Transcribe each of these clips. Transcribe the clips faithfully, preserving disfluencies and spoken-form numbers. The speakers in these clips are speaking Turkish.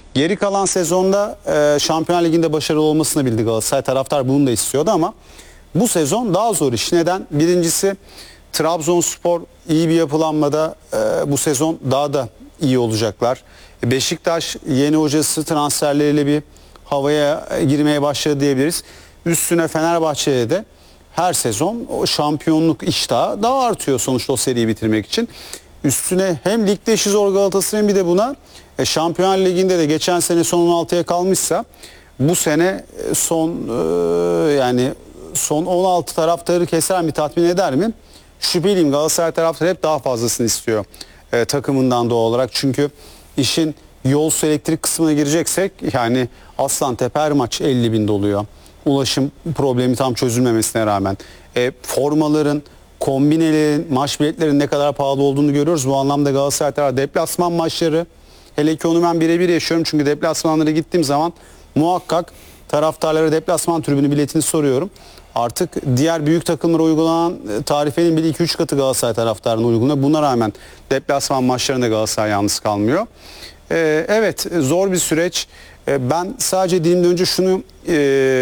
Geri kalan sezonda e, Şampiyonlar Ligi'nde başarılı olmasını bildi Galatasaray. Taraftar bunu da istiyordu ama bu sezon daha zor iş. Neden? Birincisi Trabzonspor iyi bir yapılanmada e, bu sezon daha da iyi olacaklar. Beşiktaş yeni hocası transferleriyle bir havaya girmeye başladı diyebiliriz. Üstüne Fenerbahçe'ye de her sezon o şampiyonluk iştahı daha artıyor sonuçta o seriyi bitirmek için. Üstüne hem ligde işi zor Galatasaray'ın bir de buna e, Şampiyonlar Ligi'nde de geçen sene son on altıya kalmışsa bu sene son e, yani son on altı taraftarı keser mi, tatmin eder mi? Şüpheliyim. Galatasaray taraftarı hep daha fazlasını istiyor e, takımından doğal olarak. Çünkü işin yol su elektrik kısmına gireceksek yani Aslantepe her maç elli bin doluyor. Ulaşım problemi tam çözülmemesine rağmen. E, formaların, kombinelerin, maç biletlerin ne kadar pahalı olduğunu görüyoruz. Bu anlamda Galatasaray taraftarı deplasman maçları, hele ki onu ben birebir yaşıyorum. Çünkü deplasmanlara gittiğim zaman muhakkak taraftarlara deplasman tribünü biletini soruyorum. Artık diğer büyük takımlara uygulanan tarifenin bile iki üç katı Galatasaray taraftarına uygulanıyor. Buna rağmen deplasman maçlarında Galatasaray yalnız kalmıyor. Ee, evet zor bir süreç. Ee, ben sadece dilimde önce şunu e,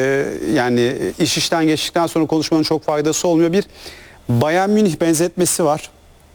yani iş işten geçtikten sonra konuşmanın çok faydası olmuyor. Bir Bayern Münih benzetmesi var.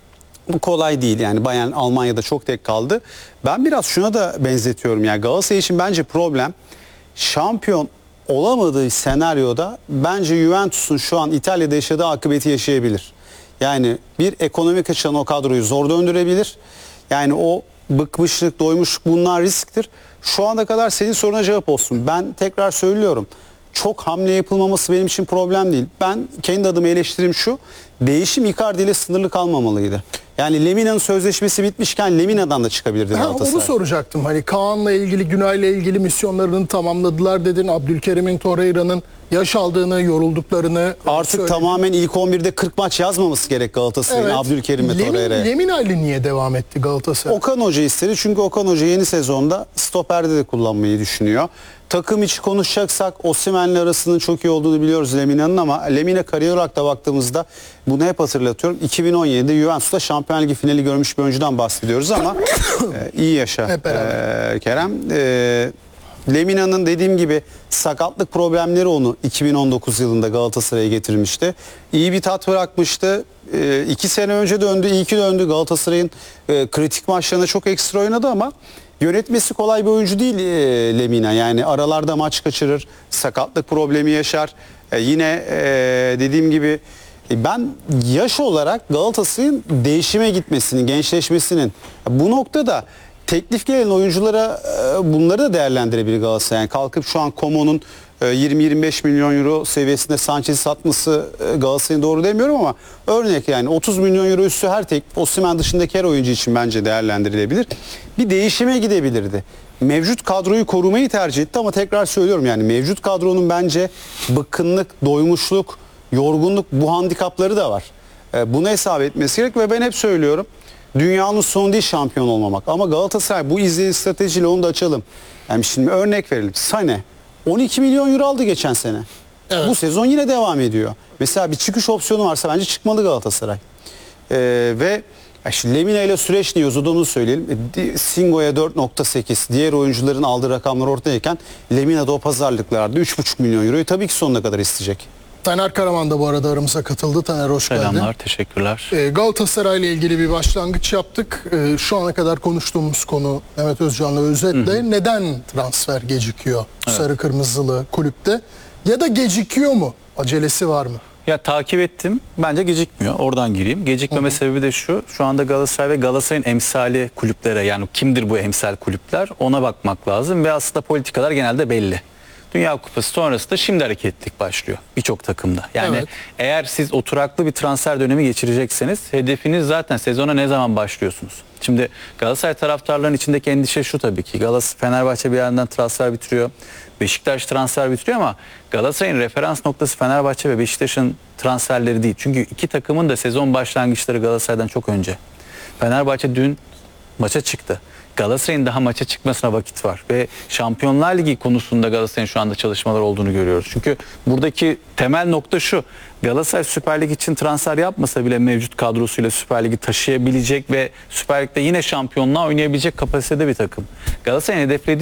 Bu kolay değil yani Bayern Almanya'da çok tek kaldı. Ben biraz şuna da benzetiyorum yani Galatasaray için bence problem şampiyon olamadığı senaryoda bence Juventus'un şu an İtalya'da yaşadığı akıbeti yaşayabilir. Yani bir ekonomik açıdan o kadroyu zor döndürebilir. Yani o bıkmışlık, doymuşluk bunlar risktir. Şu ana kadar senin soruna cevap olsun. Ben tekrar söylüyorum. Çok hamle yapılmaması benim için problem değil. Ben kendi adıma eleştirim şu. Değişim Icardi ile sınırlı kalmamalıydı. Yani Lemina'nın sözleşmesi bitmişken Lemina'dan da çıkabilirdi Galatasaray. Onu soracaktım. Hani Kaan'la ilgili, Günay'la ilgili misyonlarını tamamladılar dedin. Abdülkerim'in, Torreira'nın yaş aldığını, yorulduklarını artık söyledin. Tamamen ilk on birde kırk maç yazmaması gerek Galatasaray'ın, Evet. Abdülkerim ve Lemin, Torreira'ya. Lemina'yla niye devam etti Galatasaray? Okan Hoca istedi çünkü Okan Hoca yeni sezonda stoperde de kullanmayı düşünüyor. Takım içi konuşacaksak Osimhen'le arasının çok iyi olduğunu biliyoruz Lemina'nın ama Lemina kariyer olarak da baktığımızda bunu hep hatırlatıyorum. iki bin on yedide Juventus'ta Şampiyonlar Ligi finali görmüş bir oyuncudan bahsediyoruz ama e, iyi yaşa e, Kerem. E, Lemina'nın dediğim gibi sakatlık problemleri onu iki bin on dokuz yılında Galatasaray'a getirmişti. İyi bir tat bırakmıştı. E, iki sene önce döndü, iyi ki döndü. Galatasaray'ın e, kritik maçlarında çok ekstra oynadı ama yönetmesi kolay bir oyuncu değil e, Lemina. Yani aralarda maç kaçırır, sakatlık problemi yaşar. E, yine e, dediğim gibi e, ben yaş olarak Galatasaray'ın değişime gitmesinin, gençleşmesinin bu noktada teklif gelen oyunculara e, bunları da değerlendirebilir Galatasaray. Yani kalkıp şu an Coman'ın yirmi yirmi beş milyon euro seviyesinde Sanchez'i satması e, Galatasaray'ın doğru demiyorum ama örnek yani otuz milyon euro üstü her tek Osimhen dışındaki her oyuncu için bence değerlendirilebilir. Bir değişime gidebilirdi. Mevcut kadroyu korumayı tercih etti ama tekrar söylüyorum yani mevcut kadronun bence bıkkınlık, doymuşluk, yorgunluk bu handikapları da var. E, bunu hesap etmesi gerek ve ben hep söylüyorum. Dünyanın sonu değil şampiyon olmamak. Ama Galatasaray bu izlediği stratejiyle onu da açalım. Yani şimdi örnek verelim. Sane on iki milyon euro aldı geçen sene. Evet. Bu sezon yine devam ediyor. Mesela bir çıkış opsiyonu varsa bence çıkmalı Galatasaray. Ee, ve şimdi Lemina ile süreç diyoruz. O da onu söyleyelim. E, Singo'ya dört nokta sekiz. Diğer oyuncuların aldığı rakamlar ortadayken Lemina da o pazarlıklarda üç buçuk milyon euroyu tabii ki sonuna kadar isteyecek. Taner Karaman da bu arada aramıza katıldı. Taner hoş geldin. Selamlar, teşekkürler. Ee, Galatasaray ile ilgili bir başlangıç yaptık. Ee, şu ana kadar konuştuğumuz konu Mehmet Özcan'la özetle hı hı. neden transfer gecikiyor evet. Sarı Kırmızılı kulüpte? Ya da gecikiyor mu? Acelesi var mı? Ya takip ettim. Bence gecikmiyor. Oradan gireyim. Gecikmeme hı hı. sebebi de şu. Şu anda Galatasaray ve Galatasaray'ın emsali kulüplere yani kimdir bu emsal kulüpler ona bakmak lazım ve aslında politikalar genelde belli. Dünya Kupası sonrasında şimdi hareketlilik başlıyor birçok takımda. Yani evet. Eğer siz oturaklı bir transfer dönemi geçirecekseniz hedefiniz zaten sezona ne zaman başlıyorsunuz? Şimdi Galatasaray taraftarlarının içindeki endişe şu tabii ki. Galatasaray, Fenerbahçe bir yerden transfer bitiriyor. Beşiktaş transfer bitiriyor ama Galatasaray'ın referans noktası Fenerbahçe ve Beşiktaş'ın transferleri değil. Çünkü iki takımın da sezon başlangıçları Galatasaray'dan çok önce. Fenerbahçe dün maça çıktı. Galatasaray'ın daha maça çıkmasına vakit var ve Şampiyonlar Ligi konusunda Galatasaray'ın şu anda çalışmalar olduğunu görüyoruz. Çünkü buradaki temel nokta şu. Galatasaray Süper Lig için transfer yapmasa bile mevcut kadrosuyla Süper Lig'i taşıyabilecek ve Süper Lig'de yine şampiyonluğa oynayabilecek kapasitede bir takım. Galatasaray'ın hedeflediği